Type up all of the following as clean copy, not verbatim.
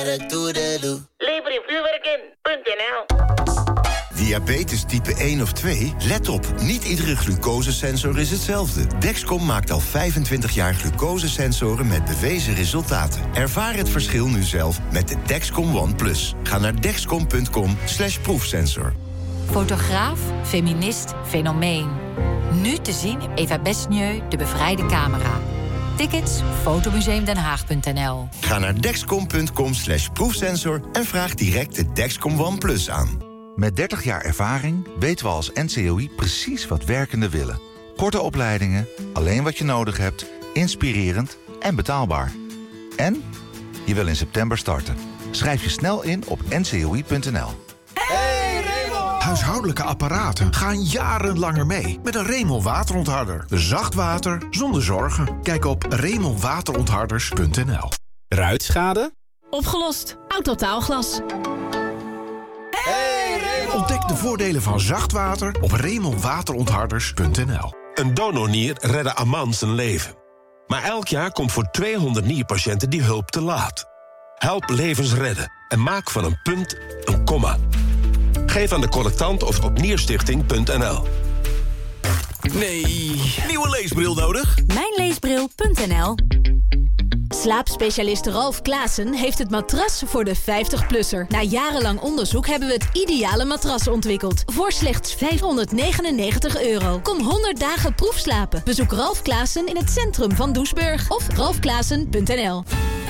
Lever je vuurwerk in.nl. Diabetes type 1 of 2? Let op, niet iedere glucosesensor is hetzelfde. Dexcom maakt al 25 jaar glucosesensoren met bewezen resultaten. Ervaar het verschil nu zelf met de Dexcom One+. Ga naar dexcom.com/proefsensor. Fotograaf, feminist, fenomeen. Nu te zien Eva Besnieu, de bevrijde camera. Tickets, fotomuseumdenhaag.nl. Ga naar dexcom.com/proefsensor en vraag direct de Dexcom One+ aan. Met 30 jaar ervaring weten we als NCOI precies wat werkenden willen. Korte opleidingen, alleen wat je nodig hebt, inspirerend en betaalbaar. En je wil in september starten. Schrijf je snel in op ncoi.nl. Huishoudelijke apparaten gaan jarenlanger mee met een Remel waterontharder. Zacht water zonder zorgen. Kijk op remelwaterontharders.nl. Ruitschade? Opgelost. Autotaalglas. Ontdek de voordelen van zacht water op remelwaterontharders.nl. Een donornier redde Aman zijn leven. Maar elk jaar komt voor 200 nierpatiënten die hulp te laat. Help levens redden en maak van een punt een komma. Geef aan de collectant of op nierstichting.nl. Nee, nieuwe leesbril nodig? Mijnleesbril.nl. Slaapspecialist Ralf Klaassen heeft het matras voor de 50-plusser. Na jarenlang onderzoek hebben we het ideale matras ontwikkeld. Voor slechts €599. Kom 100 dagen proefslapen. Bezoek Ralf Klaassen in het centrum van Doesburg. Of ralfklaassen.nl.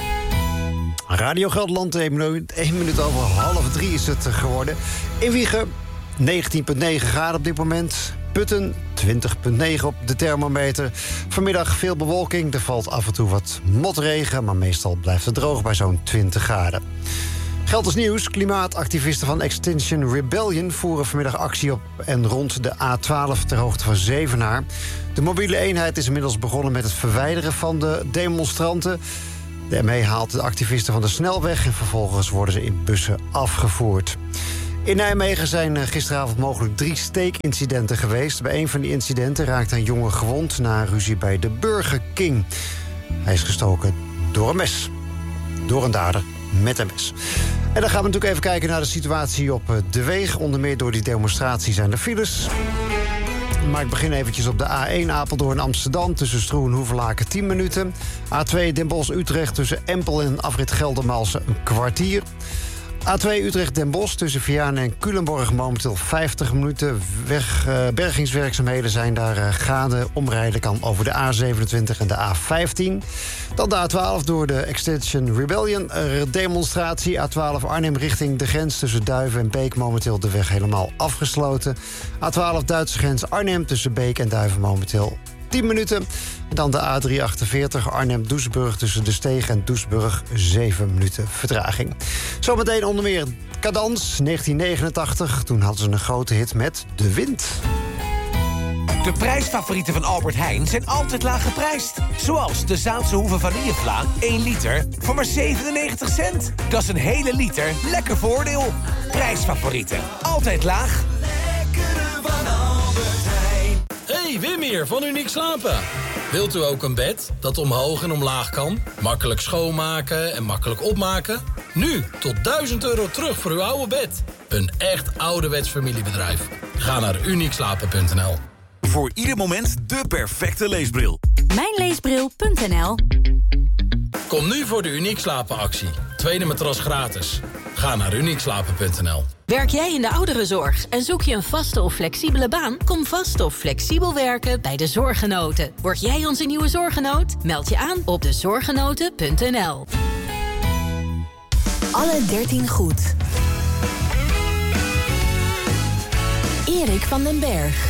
Radio Gelderland, 1 minuut over 2:30 is het geworden. In Wijchen 19,9 graden op dit moment. Putten 20,9 op de thermometer. Vanmiddag veel bewolking, er valt af en toe wat motregen, maar meestal blijft het droog bij zo'n 20 graden. Gelders nieuws, klimaatactivisten van Extinction Rebellion voeren vanmiddag actie op en rond de A12 ter hoogte van Zevenaar. De mobiele eenheid is inmiddels begonnen met het verwijderen van de demonstranten. De ME haalt de activisten van de snelweg en vervolgens worden ze in bussen afgevoerd. In Nijmegen zijn gisteravond mogelijk 3 steekincidenten geweest. Bij een van die incidenten raakte een jongen gewond na een ruzie bij de Burger King. Hij is gestoken door een mes. Door een dader met een mes. En dan gaan we natuurlijk even kijken naar de situatie op de weg. Onder meer door die demonstratie zijn er files. Maar ik begin eventjes op de A1 Apeldoorn-Amsterdam... tussen Stroe en Hoevelaken 10 minuten. A2 Den Bosch-Utrecht tussen Empel en afrit Geldermalsen een kwartier. A2 Utrecht-Den Bosch tussen Vianen en Culemborg momenteel 50 minuten. Bergingswerkzaamheden zijn daar gaande. Omrijden kan over de A27 en de A15. Dan de A12 door de Extinction Rebellion demonstratie. A12 Arnhem richting de grens tussen Duiven en Beek momenteel de weg helemaal afgesloten. A12 Duitse grens Arnhem tussen Beek en Duiven momenteel 10 minuten. En dan de A348 Arnhem-Doesburg tussen De Steeg en Doesburg 7 minuten vertraging. Zometeen onder meer Cadans 1989. Toen hadden ze een grote hit met De Wind. De prijsfavorieten van Albert Heijn zijn altijd laag geprijsd. Zoals de Zaanse Hoeve vanillevla, 1 liter, voor maar 97 cent. Dat is een hele liter, lekker voordeel. Prijsfavorieten, altijd laag. Lekkere van Albert Heijn. Hey, Wim hier van Uniek Slapen. Wilt u ook een bed dat omhoog en omlaag kan? Makkelijk schoonmaken en makkelijk opmaken? Nu tot €1000 terug voor uw oude bed. Een echt ouderwets familiebedrijf. Ga naar uniekslapen.nl. Voor ieder moment de perfecte leesbril. Mijnleesbril.nl. Kom nu voor de Uniek Slapen actie. Tweede matras gratis. Ga naar uniekslapen.nl. Werk jij in de ouderenzorg en zoek je een vaste of flexibele baan? Kom vast of flexibel werken bij de Zorggenoten. Word jij onze nieuwe zorggenoot? Meld je aan op dezorggenoten.nl. Alle 13 goed. Erik van den Berg.